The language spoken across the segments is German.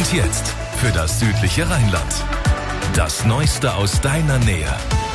Und jetzt für das südliche Rheinland. Das Neueste aus deiner Nähe.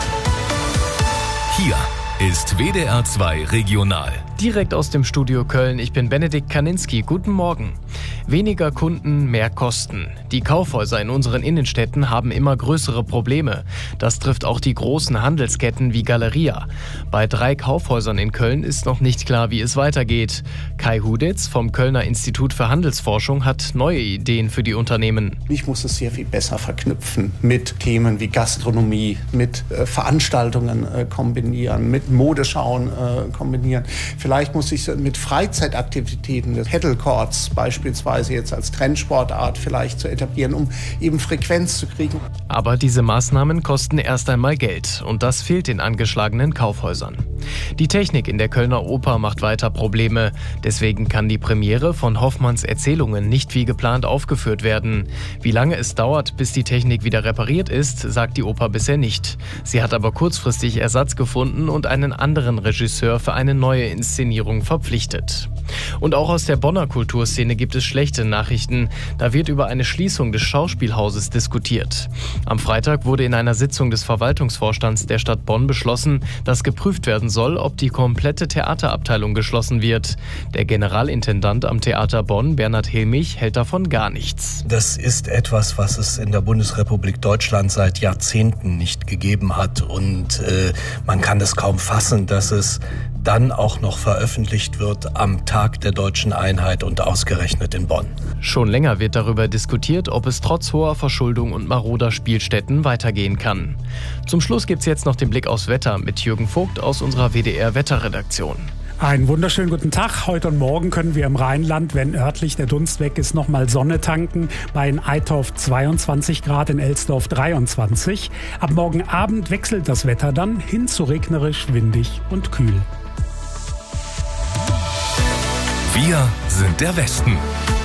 Hier ist WDR 2 Regional. Direkt aus dem Studio Köln, ich bin Benedikt Kaninski. Guten Morgen. Weniger Kunden, mehr Kosten. Die Kaufhäuser in unseren Innenstädten haben immer größere Probleme. Das trifft auch die großen Handelsketten wie Galeria. Bei 3 Kaufhäusern in Köln ist noch nicht klar, wie es weitergeht. Kai Huditz vom Kölner Institut für Handelsforschung hat neue Ideen für die Unternehmen. Ich muss es sehr viel besser verknüpfen mit Themen wie Gastronomie, mit Veranstaltungen kombinieren, mit Modeschauen kombinieren. Vielleicht muss ich es mit Freizeitaktivitäten, des Paddlecourts beispielsweise jetzt als Trendsportart vielleicht zu etablieren, um eben Frequenz zu kriegen. Aber diese Maßnahmen kosten erst einmal Geld und das fehlt den angeschlagenen Kaufhäusern. Die Technik in der Kölner Oper macht weiter Probleme. Deswegen kann die Premiere von Hoffmanns Erzählungen nicht wie geplant aufgeführt werden. Wie lange es dauert, bis die Technik wieder repariert ist, sagt die Oper bisher nicht. Sie hat aber kurzfristig Ersatz gefunden und einen anderen Regisseur für eine neue Inszenierung verpflichtet. Und auch aus der Bonner Kulturszene gibt es schlechte Nachrichten. Da wird über eine Schließung des Schauspielhauses diskutiert. Am Freitag wurde in einer Sitzung des Verwaltungsvorstands der Stadt Bonn beschlossen, dass geprüft werden soll, ob die komplette Theaterabteilung geschlossen wird. Der Generalintendant am Theater Bonn, Bernhard Helmich, hält davon gar nichts. Das ist etwas, was es in der Bundesrepublik Deutschland seit Jahrzehnten nicht gegeben hat. Und man kann es kaum fassen, dass es dann auch noch veröffentlicht wird am Tag der deutschen Einheit und ausgerechnet in Bonn. Schon länger wird darüber diskutiert, ob es trotz hoher Verschuldung und maroder Spielstätten weitergehen kann. Zum Schluss gibt's jetzt noch den Blick aufs Wetter mit Jürgen Vogt aus unserer WDR-Wetterredaktion. Einen wunderschönen guten Tag. Heute und morgen können wir im Rheinland, wenn örtlich der Dunst weg ist, nochmal Sonne tanken. Bei in Eitorf 22 Grad, in Elsdorf 23. Ab morgen Abend wechselt das Wetter dann hin zu regnerisch, windig und kühl. Wir sind der Westen.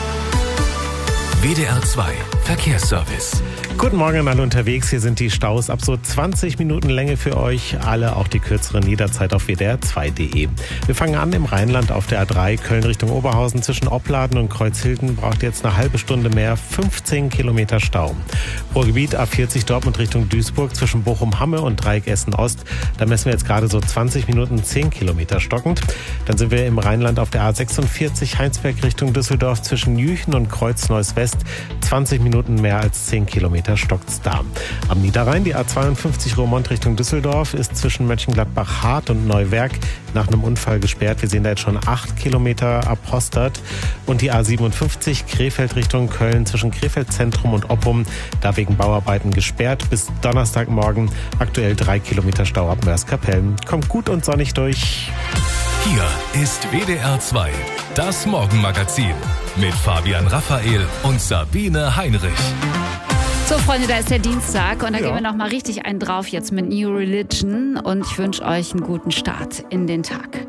WDR 2 Verkehrsservice. Guten Morgen an alle unterwegs. Hier sind die Staus ab so 20 Minuten Länge für euch. Alle, auch die kürzeren, jederzeit auf wdr2.de. Wir fangen an im Rheinland auf der A3 Köln Richtung Oberhausen. Zwischen Opladen und Kreuzhilden braucht jetzt eine halbe Stunde mehr, 15 Kilometer Stau. Ruhrgebiet A40 Dortmund Richtung Duisburg zwischen Bochum-Hamme und Dreieck Essen-Ost. Da messen wir jetzt gerade so 20 Minuten 10 Kilometer stockend. Dann sind wir im Rheinland auf der A46 Heinsberg Richtung Düsseldorf zwischen Jüchen und Kreuz-Neuss-West. 20 Minuten mehr als 10 Kilometer stockt's da. Am Niederrhein die A52 Roermond Richtung Düsseldorf ist zwischen Mönchengladbach-Hart und Neuwerk nach einem Unfall gesperrt. Wir sehen da jetzt schon 8 Kilometer ab Hostert. Und die A57 Krefeld Richtung Köln zwischen Krefeld Zentrum und Oppum, da wegen Bauarbeiten gesperrt bis Donnerstagmorgen. Aktuell 3 Kilometer Stau ab Mörs-Kapellen. Kommt gut und sonnig durch. Hier ist WDR 2, das Morgenmagazin mit Fabian Raphael und Sabine Heinrich. So, Freunde, da ist der Dienstag und da gehen wir noch mal richtig einen drauf jetzt mit New Religion und ich wünsche euch einen guten Start in den Tag.